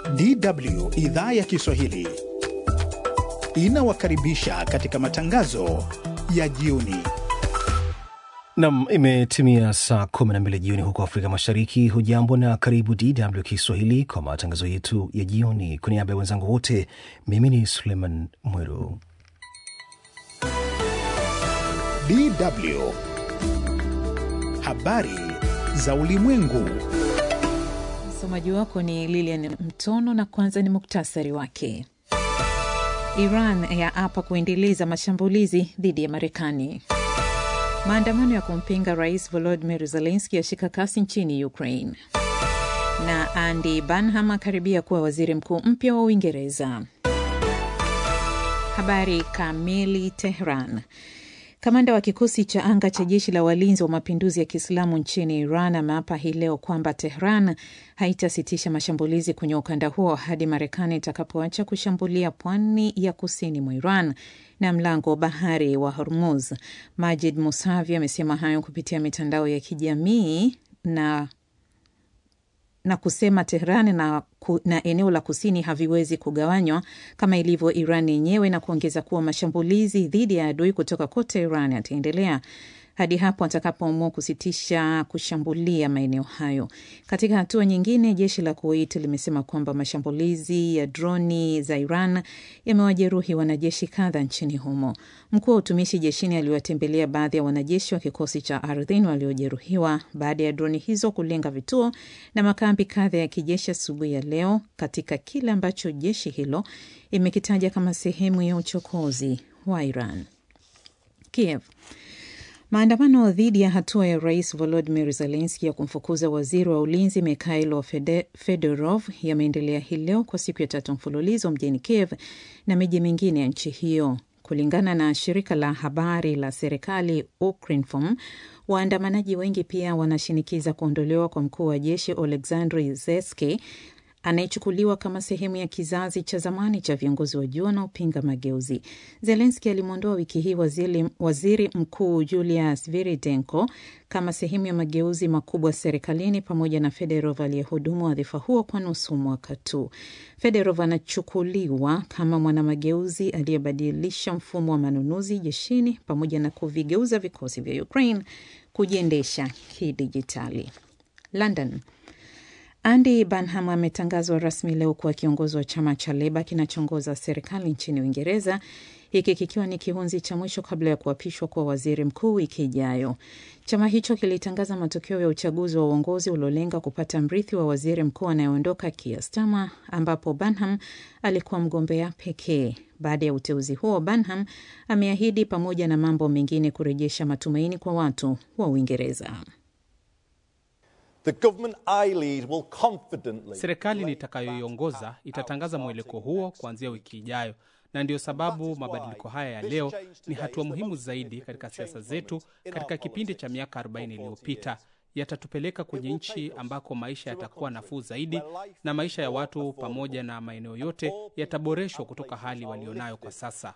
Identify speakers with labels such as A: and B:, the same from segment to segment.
A: DW idhaa ya Kiswahili inawakaribisha katika matangazo ya jioni.
B: Nam, imetimia saa 12 jioni huko Afrika Mashariki. Hujambo na karibu DW Kiswahili kwa matangazo yetu ya jioni. Kwa niaba ya wenzangu wote, mimi ni Suleiman Mweru.
A: DW habari za ulimwengu.
C: Msomaji wako ni Lilian Mtono na kwanza ni muktasari wake. Iran yaapa kuendeleza mashambulizi dhidi ya Marekani. Maandamano ya kumpinga Rais Volodymyr Zelensky yashika kasi nchini Ukraine. Na Andy Burnham akaribia kuwa waziri mkuu mpya wa Uingereza. Habari kamili. Tehran. Kamanda wa kikosi cha anga cha jeshi la walinzi wa mapinduzi ya Kiislamu nchini Iran ameapa hii leo kwamba Tehran haitasitisha mashambulizi kwenye ukanda huo hadi Marekani itakapoacha kushambulia pwani ya kusini mwa Iran na mlango wa bahari wa Hormuz. Majid Musavi amesema hayo kupitia mitandao ya kijamii na kusema Tehran na eneo la kusini haviwezi kugawanywa kama ilivyo Iran yenyewe, na kuongeza kuwa mashambulizi dhidi ya adui kutoka kote Iran yataendelea hadi hapo atakapoamua kusitisha kushambulia maeneo hayo. Katika hatua nyingine, jeshi la Kuwait limesema kwamba mashambulizi ya droni za Iran yamewajeruhi wanajeshi kadhaa nchini humo. Mkuu wa utumishi jeshini aliwatembelea baadhi ya wanajeshi wa kikosi cha ardhini waliojeruhiwa baada ya droni hizo kulenga vituo na makambi kadhaa ya kijeshi asubuhi ya leo, katika kile ambacho jeshi hilo imekitaja kama sehemu ya uchokozi wa Iran. Kiev. Maandamano dhidi ya hatua ya Rais Volodymyr Zelensky ya kumfukuza waziri wa ulinzi Mikhailo Fedorov yameendelea hii leo kwa siku ya tatu mfululizo mjini Kiev na miji mingine ya nchi hiyo. Kulingana na shirika la habari la serikali Ukrinform, waandamanaji wengi pia wanashinikiza kuondolewa kwa mkuu wa jeshi Oleksandr Syrskyi anayechukuliwa kama sehemu ya kizazi cha zamani cha viongozi wa juu wanaopinga mageuzi. Zelensky alimwondoa wiki hii waziri mkuu Julia Sviridenko kama sehemu ya mageuzi makubwa serikalini, pamoja na Fedorov aliyehudumu wadhifa huo kwa nusu mwaka tu. Fedorov anachukuliwa kama mwanamageuzi aliyebadilisha mfumo wa manunuzi jeshini pamoja na kuvigeuza vikosi vya Ukraine kujiendesha kidijitali. London. Andy Burnham ametangazwa rasmi leo kuwa kiongozi wa chama cha Leba kinachoongoza serikali nchini Uingereza, hiki kikiwa ni kihunzi cha mwisho kabla ya kuapishwa kuwa waziri mkuu wiki ijayo. Chama hicho kilitangaza matokeo ya uchaguzi wa uongozi uliolenga kupata mrithi wa waziri mkuu anayeondoka Keir Starmer, ambapo Burnham alikuwa mgombea pekee. Baada ya uteuzi huo, Burnham ameahidi pamoja na mambo mengine kurejesha matumaini kwa watu wa Uingereza.
D: Serikali nitakayoiongoza itatangaza mwelekeo huo kuanzia wiki ijayo, na ndio sababu mabadiliko haya ya leo ni hatua muhimu zaidi katika siasa zetu katika kipindi cha miaka 40 iliyopita. Yatatupeleka kwenye nchi ambako maisha yatakuwa nafuu zaidi na maisha ya watu pamoja na maeneo yote yataboreshwa kutoka hali walionayo kwa sasa.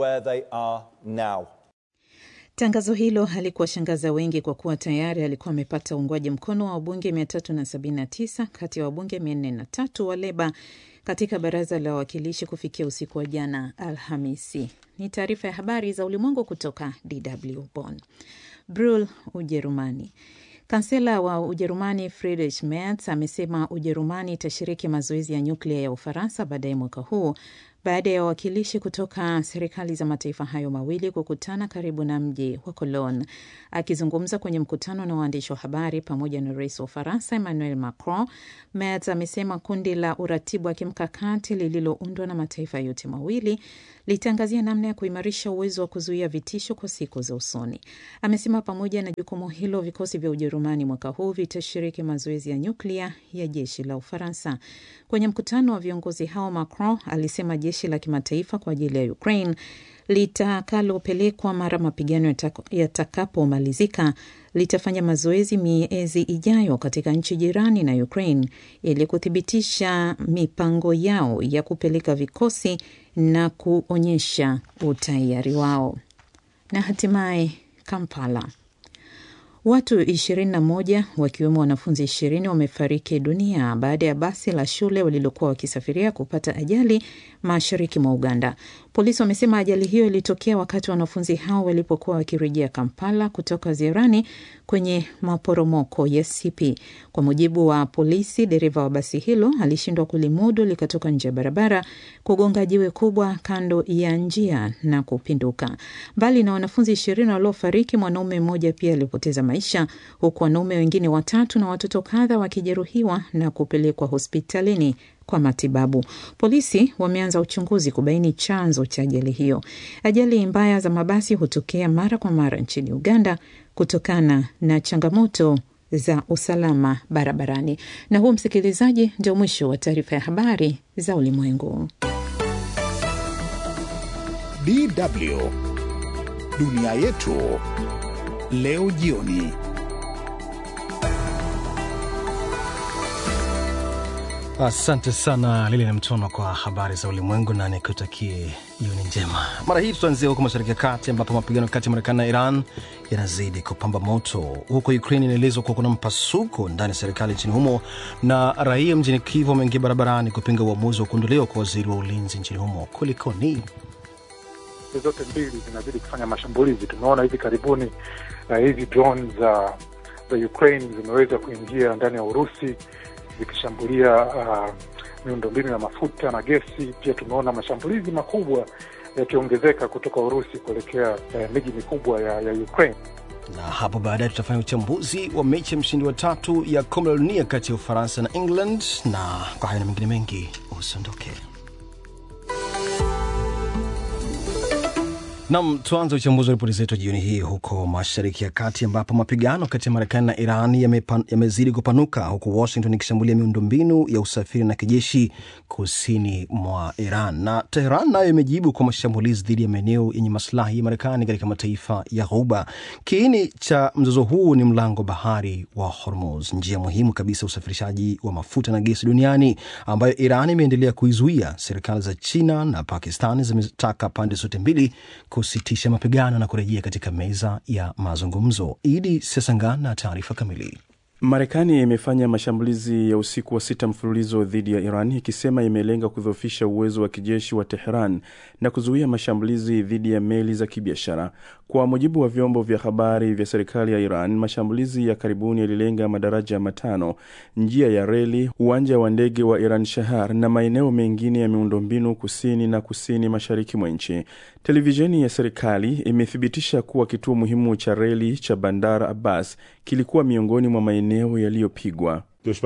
C: Tangazo hilo halikuwashangaza wengi kwa kuwa tayari alikuwa amepata uungwaji mkono wa wabunge 379 kati ya wabunge 403 wa Leba katika baraza la wawakilishi kufikia usiku wa jana Alhamisi. Ni taarifa ya habari za ulimwengu kutoka DW Bonn. Brühl, Ujerumani. Kansela wa Ujerumani Friedrich Merz amesema Ujerumani itashiriki mazoezi ya nyuklia ya Ufaransa baadaye mwaka huu, baada ya wawakilishi kutoka serikali za mataifa hayo mawili kukutana karibu na mji wa Cologne. Akizungumza kwenye mkutano na waandishi wa habari pamoja na rais wa Ufaransa Emmanuel Macron, Merz amesema kundi la uratibu wa kimkakati lililoundwa na mataifa yote mawili litangazia namna ya kuimarisha uwezo wa kuzuia vitisho kwa siku za usoni. Amesema pamoja na jukumu hilo, vikosi vya Ujerumani mwaka huu vitashiriki mazoezi ya nyuklia ya jeshi la Ufaransa. Kwenye mkutano wa viongozi hao, Macron alisema jeshi la kimataifa kwa ajili ya Ukraine litakalopelekwa mara mapigano yatakapomalizika litafanya mazoezi miezi ijayo katika nchi jirani na Ukraine ili kuthibitisha mipango yao ya kupeleka vikosi na kuonyesha utayari wao. Na hatimaye Kampala. Watu 21 wakiwemo wanafunzi 20 wamefariki dunia baada ya basi la shule walilokuwa wakisafiria kupata ajali mashariki mwa Uganda. Polisi wamesema ajali hiyo ilitokea wakati wanafunzi hao walipokuwa wakirejea Kampala kutoka ziarani kwenye maporomoko ya Sipi. Kwa mujibu wa polisi, dereva wa basi hilo alishindwa kulimudu likatoka nje ya barabara, kugonga jiwe kubwa kando ya njia na kupinduka. Mbali na wanafunzi 20 waliofariki, mwanaume mmoja pia alipoteza maisha, huku wanaume wengine 3 na watoto kadha wakijeruhiwa na kupelekwa hospitalini kwa matibabu. Polisi wameanza uchunguzi kubaini chanzo cha ajali hiyo. Ajali mbaya za mabasi hutokea mara kwa mara nchini Uganda kutokana na changamoto za usalama barabarani. Na huu, msikilizaji, ndio mwisho wa taarifa ya habari za ulimwengu.
A: DW Dunia Yetu leo jioni.
B: Asante sana Lili na Mtono kwa habari za ulimwengu, na nikutakie jioni njema. Mara hii tutaanzia huko Mashariki ya Kati ambapo mapigano kati ya Marekani na Iran yanazidi kupamba moto. Huko Ukraine inaelezwa kuwa kuna mpasuko ndani ya serikali nchini humo, na raia mjini Kyiv wameingia barabarani kupinga uamuzi wa kuondolewa kwa waziri wa ulinzi nchini humo. Kulikoni?
E: Zote mbili zinazidi kufanya mashambulizi. Tumeona hivi karibuni hizi drone za Ukraine zimeweza kuingia ndani ya Urusi zikishambulia miundombinu ya mafuta na gesi. Pia tumeona mashambulizi makubwa yakiongezeka kutoka Urusi kuelekea miji mikubwa ya Ukraine.
B: Na hapo baadaye tutafanya uchambuzi wa mechi ya mshindi wa 3 ya kombe la dunia kati ya Ufaransa na England, na kwa haya na mengine mengi usiondoke. Naam, tuanze uchambuzi wa ripoti zetu jioni hii huko Mashariki ya Kati ambapo mapigano kati ya Marekani na Iran yamezidi kupanuka, huku Washington ikishambulia miundombinu ya usafiri na kijeshi kusini mwa Iran, na Tehran nayo imejibu kwa mashambulizi dhidi ya maeneo yenye maslahi ya Marekani katika mataifa ya Ghuba. Kiini cha mzozo huu ni mlango bahari wa Hormuz, njia muhimu kabisa usafirishaji wa mafuta na gesi duniani, ambayo Iran imeendelea kuizuia. Serikali za China na Pakistan zimetaka pande zote mbili kusitisha mapigano na kurejea katika meza ya mazungumzo. Idi Sesangana na taarifa kamili.
F: Marekani imefanya mashambulizi ya usiku wa 6 mfululizo dhidi ya Iran, ikisema imelenga kudhoofisha uwezo wa kijeshi wa Tehran na kuzuia mashambulizi dhidi ya meli za kibiashara. Kwa mujibu wa vyombo vya habari vya serikali ya Iran, mashambulizi ya karibuni yalilenga madaraja 5, njia ya reli, uwanja wa ndege wa Iran Shahar na maeneo mengine ya miundombinu kusini na kusini mashariki mwa nchi. Televisheni ya serikali imethibitisha kuwa kituo muhimu cha reli cha Bandar Abbas kilikuwa miongoni mwa maeneo yaliyopigwa.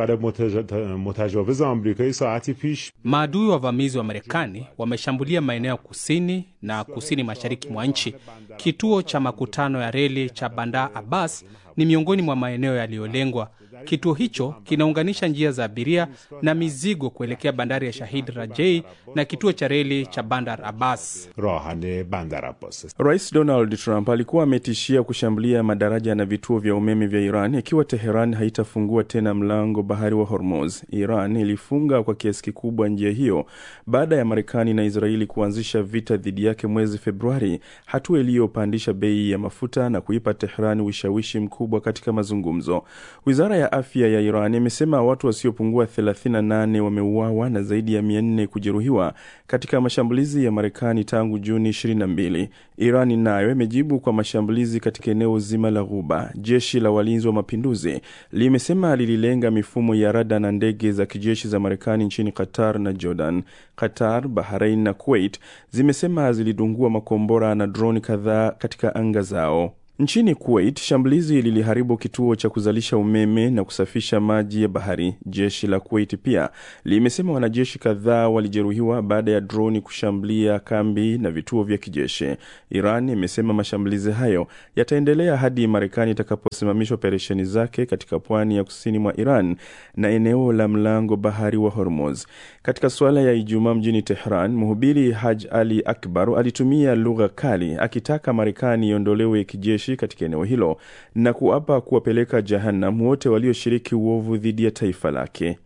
D: Maadui wavamizi wa Marekani wameshambulia maeneo kusini na kusini mashariki mwa nchi. Kituo cha makutano ya reli cha Bandar Abbas ni miongoni mwa maeneo yaliyolengwa. Kituo hicho kinaunganisha njia za abiria na mizigo kuelekea bandari ya Shahid Rajai na kituo cha reli cha Bandar Abbas.
F: Rais Donald Trump alikuwa ametishia kushambulia madaraja na vituo vya umeme vya Iran ikiwa Tehran haitafungua tena mlango bahari wa Hormuz. Iran ilifunga kwa kiasi kikubwa njia hiyo baada ya Marekani na Israeli kuanzisha vita dhidi yake mwezi Februari, hatua iliyopandisha bei ya mafuta na kuipa Tehran ushawishi mkubwa katika mazungumzo. Wizara ya afya ya Iran imesema watu wasiopungua 38 wameuawa na zaidi ya 400 kujeruhiwa katika mashambulizi ya Marekani tangu Juni 22. Iran nayo imejibu kwa mashambulizi katika eneo zima la Ghuba. Jeshi la walinzi wa mapinduzi limesema lililenga mifumo ya rada na ndege za kijeshi za Marekani nchini Qatar na Jordan. Qatar, Bahrain na Kuwait zimesema zilidungua makombora na droni kadhaa katika anga zao. Nchini Kuwait, shambulizi liliharibu kituo cha kuzalisha umeme na kusafisha maji ya bahari. Jeshi la Kuwait pia limesema wanajeshi kadhaa walijeruhiwa baada ya droni kushambulia kambi na vituo vya kijeshi. Iran imesema mashambulizi hayo yataendelea hadi Marekani itakaposimamisha operesheni zake katika pwani ya kusini mwa Iran na eneo la mlango bahari wa Hormuz. Katika swala ya Ijumaa mjini Tehran, mhubiri Haj Ali Akbar alitumia lugha kali akitaka Marekani iondolewe kijeshi katika eneo hilo na kuapa kuwapeleka jahannam wote walioshiriki uovu dhidi ya taifa lake.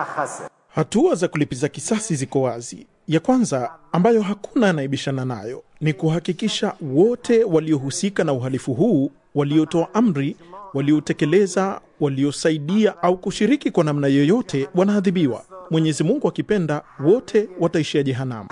G: Hatua za kulipiza kisasi ziko wazi. Ya kwanza, ambayo hakuna anaibishana nayo, ni kuhakikisha wote waliohusika na uhalifu huu, waliotoa amri, waliotekeleza, waliosaidia au kushiriki kwa namna yoyote wanaadhibiwa. Mwenyezi Mungu akipenda wote wataishia jehanamu.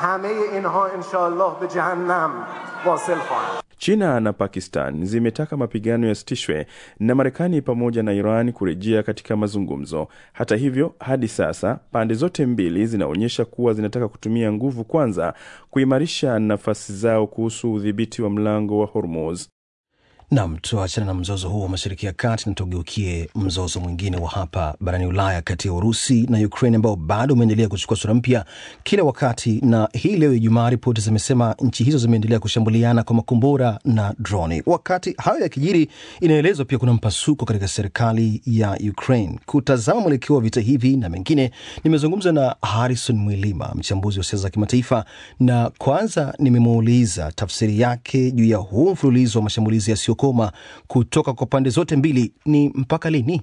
F: China na Pakistan zimetaka mapigano yasitishwe na Marekani pamoja na Iran kurejea katika mazungumzo. Hata hivyo, hadi sasa pande zote mbili zinaonyesha kuwa zinataka kutumia nguvu kwanza kuimarisha nafasi zao kuhusu udhibiti wa mlango wa Hormuz.
B: Naam, tuachana na mzozo huu wa Mashariki ya Kati na tugeukie mzozo mwingine wa hapa barani Ulaya kati ya Urusi na Ukraine ambao bado umeendelea kuchukua sura mpya kila wakati. Na hii leo Ijumaa ripoti zimesema nchi hizo zimeendelea kushambuliana kwa makombora na droni. Wakati hayo yakijiri, inaelezwa pia kuna mpasuko katika serikali ya Ukraine. Kutazama mwelekeo wa vita hivi na mengine, nimezungumza na Harrison Mwilima, mchambuzi wa siasa za kimataifa, na kwanza nimemuuliza tafsiri yake juu ya huu mfululizo wa mashambulizi yasiyokoma kutoka kwa pande zote mbili ni mpaka lini?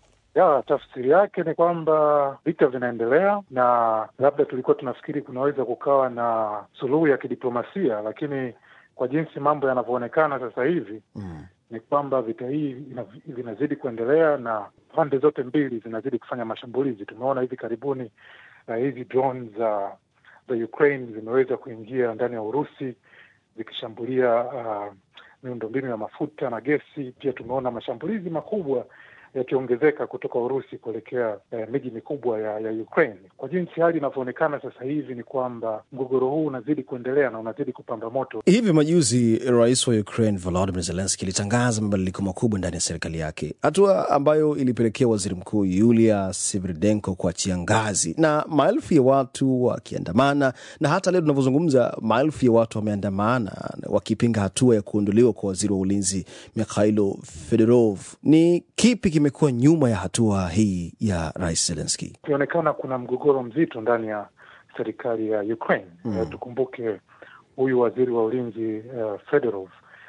E: Tafsiri yake ni kwamba vita vinaendelea, na labda tulikuwa tunafikiri kunaweza kukawa na suluhu ya kidiplomasia, lakini kwa jinsi mambo yanavyoonekana sasa hivi ni kwamba vita hii vinazidi kuendelea na pande zote mbili zinazidi kufanya mashambulizi. Tumeona hivi karibuni hizi drones za Ukraine zimeweza kuingia ndani ya Urusi zikishambulia miundombinu ya mafuta na gesi. Pia tumeona mashambulizi makubwa yakiongezeka kutoka Urusi kuelekea miji mikubwa ya Ukraine. Kwa jinsi hali inavyoonekana sasa hivi ni kwamba mgogoro huu unazidi kuendelea na unazidi kupamba moto.
B: Hivi majuzi Rais wa Ukraine Volodymyr Zelensky alitangaza mabadiliko makubwa ndani ya serikali yake, hatua ambayo ilipelekea Waziri Mkuu Yulia Sviridenko kuachia ngazi na maelfu ya watu wakiandamana, na hata leo tunavyozungumza maelfu ya watu wameandamana wakipinga hatua ya kuondolewa kwa Waziri wa Ulinzi Mikhailo Fedorov. Ni kipi kimekuwa nyuma ya hatua hii ya Rais Zelensky?
E: Inaonekana kuna mgogoro mzito ndani ya serikali ya Ukraine. Tukumbuke huyu waziri wa ulinzi Fedorov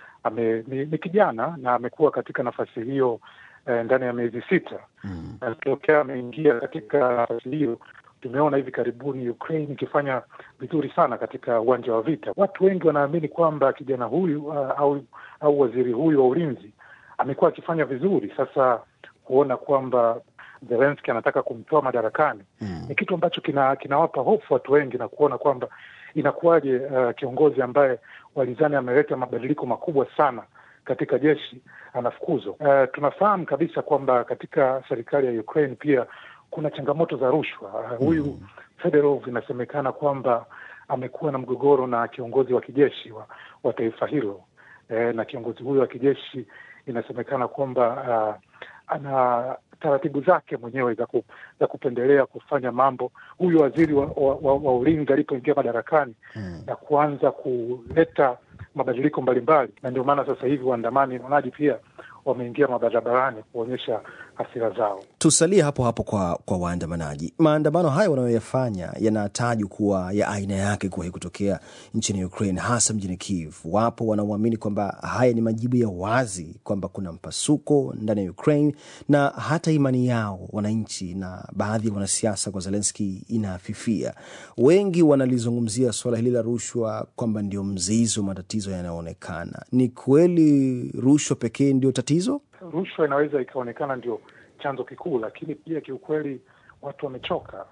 E: ni kijana na amekuwa katika nafasi hiyo ndani ya miezi 6. Na tokea ameingia katika nafasi hiyo, tumeona hivi karibuni Ukraine ikifanya vizuri sana katika uwanja wa vita. Watu wengi wanaamini kwamba kijana huyu au waziri huyu wa ulinzi amekuwa akifanya vizuri. Sasa kuona kwamba Zelensky anataka kumtoa madarakani ni kitu ambacho kinawapa hofu watu wengi, na kuona kwamba inakuwaje kiongozi ambaye walizani ameleta mabadiliko makubwa sana katika jeshi anafukuzwa. Tunafahamu kabisa kwamba katika serikali ya Ukraine pia kuna changamoto za rushwa. Huyu Fedorov inasemekana kwamba amekuwa na mgogoro na kiongozi wa kijeshi wa taifa hilo, na kiongozi huyo wa kijeshi inasemekana kwamba ana taratibu zake mwenyewe za kupendelea kufanya mambo. Huyu waziri wa ulinzi alipoingia madarakani na kuanza kuleta mabadiliko mbalimbali, na ndio maana sasa hivi waandamanaji pia wameingia mabarabarani kuonyesha hasira zao.
B: Tusalie hapo hapo kwa waandamanaji. Maandamano haya wanayoyafanya yanatajwa kuwa ya aina yake kuwahi kutokea nchini Ukraine, hasa mjini Kyiv. Wapo wanaoamini kwamba haya ni majibu ya wazi kwamba kuna mpasuko ndani ya Ukraine, na hata imani yao wananchi na baadhi ya wanasiasa kwa Zelensky inafifia. Wengi wanalizungumzia swala hili la rushwa kwamba ndio mzizi wa matatizo yanayoonekana. Ni kweli rushwa pekee ndio tatizo?
E: Rushwa inaweza ikaonekana ndio chanzo kikuu, lakini pia kiukweli watu wamechoka.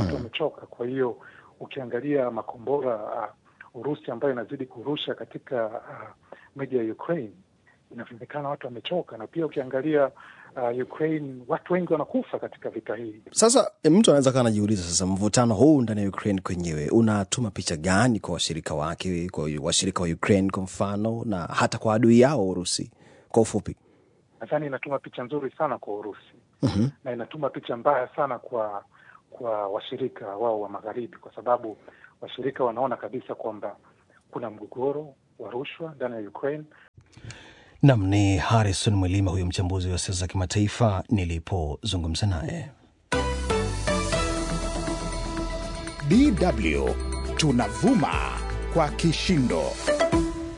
E: Kwa hiyo ukiangalia makombora Urusi ambayo inazidi kurusha katika miji ya Ukraine, inaonekana watu wamechoka. Na pia ukiangalia Ukraine, watu wengi wanakufa katika vita hii.
B: Sasa mtu anaweza kana anajiuliza, sasa mvutano huu ndani ya Ukraine kwenyewe unatuma picha gani kwa washirika wake, kwa washirika wa Ukraine kwa mfano, na hata kwa adui yao Urusi? Kwa ufupi,
E: nadhani inatuma picha nzuri sana kwa Urusi. Na inatuma picha mbaya sana kwa washirika wao wa magharibi, kwa sababu washirika wanaona kabisa kwamba kuna mgogoro wa rushwa ndani ya Ukraine.
B: Naam, ni Harrison Mwilima, huyo mchambuzi wa siasa za kimataifa nilipozungumza naye.
A: DW tunavuma kwa kishindo.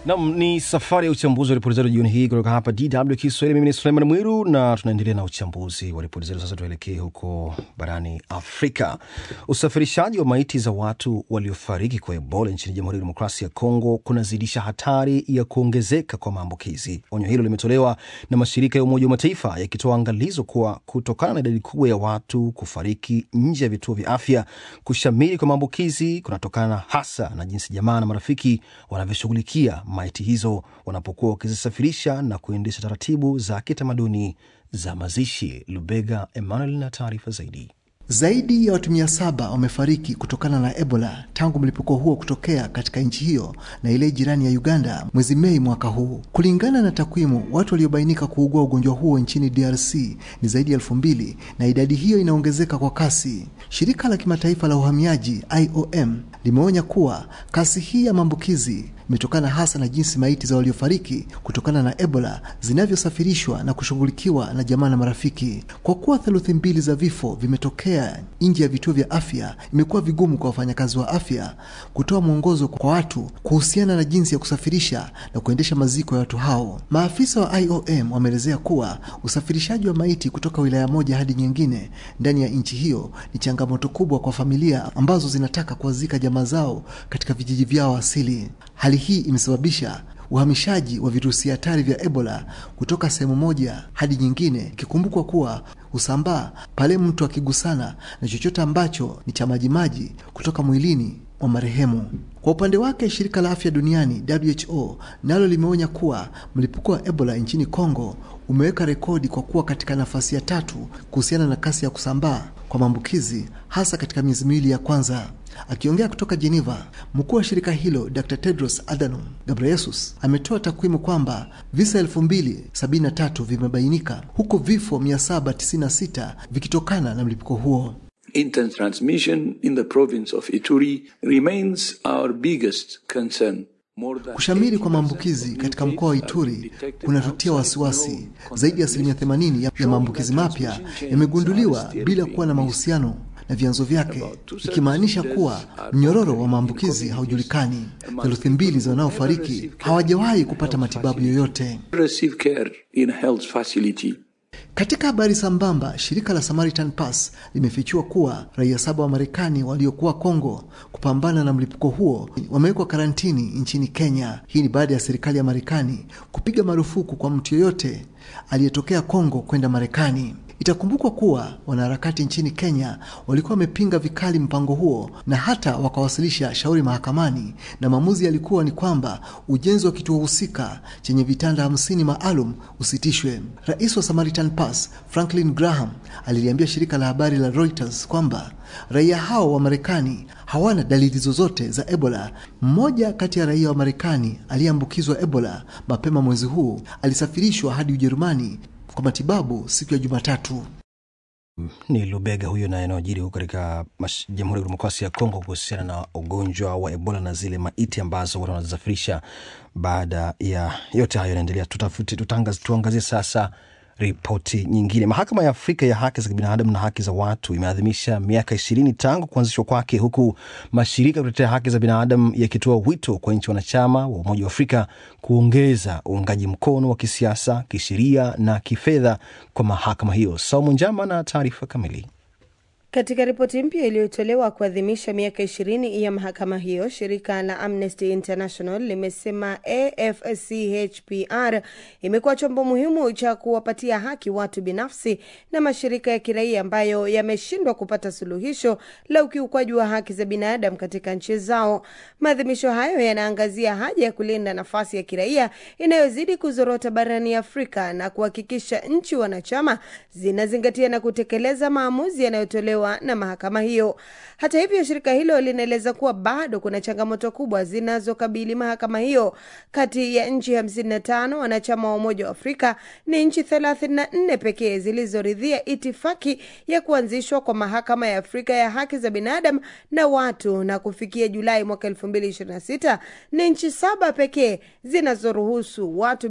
B: Nam ni safari ya uchambuzi wa ripoti zetu jioni hii kutoka hapa DW Kiswahili. Mimi ni Suleiman Mwiru na tunaendelea na uchambuzi wa ripoti zetu. Sasa tuelekee huko barani Afrika. Usafirishaji wa maiti za watu waliofariki kwa Ebola nchini Jamhuri ya Demokrasia ya Kongo kunazidisha hatari ya kuongezeka kwa maambukizi. Onyo hilo limetolewa na mashirika ya Umoja wa Mataifa yakitoa angalizo kuwa kutokana na idadi kubwa ya watu kufariki nje ya vituo vya afya, kushamiri kwa maambukizi kunatokana hasa na jinsi jamaa na marafiki wanavyoshughulikia maiti hizo wanapokuwa wakizisafirisha na kuendesha taratibu za kitamaduni za mazishi. Lubega Emmanuel na taarifa zaidi.
H: Zaidi ya watu 700 wamefariki kutokana na Ebola tangu mlipuko huo kutokea katika nchi hiyo na ile jirani ya Uganda mwezi Mei mwaka huu. Kulingana na takwimu, watu waliobainika kuugua ugonjwa huo nchini DRC ni zaidi ya 2000 na idadi hiyo inaongezeka kwa kasi. Shirika la kimataifa la uhamiaji IOM limeonya kuwa kasi hii ya maambukizi imetokana hasa na jinsi maiti za waliofariki kutokana na Ebola zinavyosafirishwa na kushughulikiwa na jamaa na marafiki. Kwa kuwa 2/3 za vifo vimetokea nje ya vituo vya afya, imekuwa vigumu kwa wafanyakazi wa afya kutoa mwongozo kwa watu kuhusiana na jinsi ya kusafirisha na kuendesha maziko ya watu hao. Maafisa wa IOM wameelezea kuwa usafirishaji wa maiti kutoka wilaya moja hadi nyingine ndani ya nchi hiyo ni changamoto kubwa kwa familia ambazo zinataka kuwazika jamaa zao katika vijiji vyao asili. Hali hii imesababisha uhamishaji wa virusi hatari vya Ebola kutoka sehemu moja hadi nyingine, kikumbukwa kuwa usambaa pale mtu akigusana na chochote ambacho ni cha majimaji kutoka mwilini wa marehemu. Kwa upande wake, shirika la afya duniani WHO nalo limeonya kuwa mlipuko wa Ebola nchini Kongo umeweka rekodi kwa kuwa katika nafasi ya 3 kuhusiana na kasi ya kusambaa kwa maambukizi hasa katika miezi miwili ya kwanza. Akiongea kutoka Geneva, mkuu wa shirika hilo Dr. Tedros Adhanom Ghebreyesus ametoa takwimu kwamba visa 2073 vimebainika huku vifo 796 vikitokana na mlipuko huo.
I: Intertransmission in the province of Ituri remains our biggest concern.
H: Kushamiri kwa maambukizi katika mkoa wa Ituri kunatutia wasiwasi. Zaidi ya 80% ya maambukizi mapya yamegunduliwa bila kuwa na mahusiano na vyanzo vyake, ikimaanisha kuwa mnyororo wa maambukizi haujulikani. 2/3 za wanaofariki hawajawahi kupata matibabu yoyote. Katika habari sambamba, shirika la Samaritan Pass limefichua kuwa raia 7 wa Marekani waliokuwa Kongo kupambana na mlipuko huo wamewekwa karantini nchini Kenya. Hii ni baada ya serikali ya Marekani kupiga marufuku kwa mtu yoyote aliyetokea Kongo kwenda Marekani. Itakumbukwa kuwa wanaharakati nchini Kenya walikuwa wamepinga vikali mpango huo na hata wakawasilisha shauri mahakamani, na maamuzi yalikuwa ni kwamba ujenzi wa kituo husika chenye vitanda 50 maalum usitishwe. Rais wa Samaritan Pass, Franklin Graham, aliliambia shirika la habari la Reuters kwamba raia hao wa Marekani hawana dalili zozote za Ebola. Mmoja kati ya raia wa Marekani aliyeambukizwa Ebola mapema mwezi huu alisafirishwa hadi Ujerumani kwa matibabu siku ya Jumatatu.
B: Ni Lubega huyo na yanayojiri huko katika Jamhuri ya Demokrasia ya Kongo kuhusiana na ugonjwa wa Ebola na zile maiti ambazo watu wanazisafirisha. Baada ya yote hayo yanaendelea, tuangazie sasa ripoti nyingine. Mahakama ya Afrika ya haki za binadamu na haki za watu imeadhimisha miaka 20 tangu kuanzishwa kwake, huku mashirika kutetea haki za binadamu yakitoa wito kwa nchi wanachama wa Umoja wa Afrika kuongeza uungaji mkono wa kisiasa, kisheria na kifedha kwa mahakama hiyo. Saumu Njama na taarifa kamili.
J: Katika ripoti mpya iliyotolewa kuadhimisha miaka 20 ya mahakama hiyo, shirika la Amnesty International limesema AFCHPR imekuwa chombo muhimu cha kuwapatia haki watu binafsi na mashirika ya kiraia ambayo yameshindwa kupata suluhisho la ukiukwaji wa haki za binadamu katika nchi zao. Maadhimisho hayo yanaangazia haja ya kulinda nafasi ya kiraia inayozidi kuzorota barani Afrika na kuhakikisha nchi wanachama zinazingatia na kutekeleza maamuzi yanayotolewa na mahakama hiyo. Hata hivyo, shirika hilo linaeleza kuwa bado kuna changamoto kubwa zinazokabili mahakama hiyo. Kati ya nchi 55 wanachama wa Umoja wa Afrika, ni nchi 34 pekee zilizoridhia itifaki ya kuanzishwa kwa mahakama ya Afrika ya haki za binadamu na watu, na kufikia Julai mwaka 2026 ni nchi 7 pekee zinazoruhusu watu